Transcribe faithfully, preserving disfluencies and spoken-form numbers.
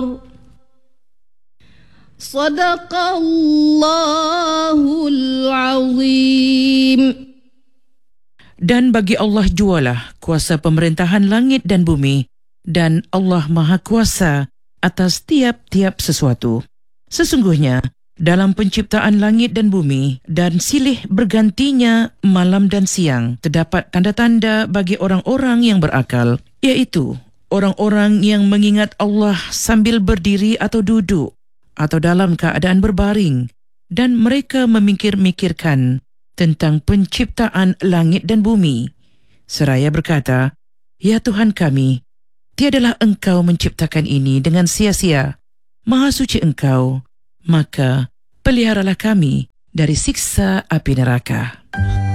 Sadaqallahul azim. Dan bagi Allah jualah kuasa pemerintahan langit dan bumi, dan Allah Maha Kuasa atas tiap-tiap sesuatu. Sesungguhnya, dalam penciptaan langit dan bumi dan silih bergantinya malam dan siang, terdapat tanda-tanda bagi orang-orang yang berakal, iaitu orang-orang yang mengingat Allah sambil berdiri atau duduk, atau dalam keadaan berbaring, dan mereka memikir-mikirkan tentang penciptaan langit dan bumi, seraya berkata, "Ya Tuhan kami, tiadalah Engkau menciptakan ini dengan sia-sia. Maha suci Engkau, maka peliharalah kami dari siksa api neraka."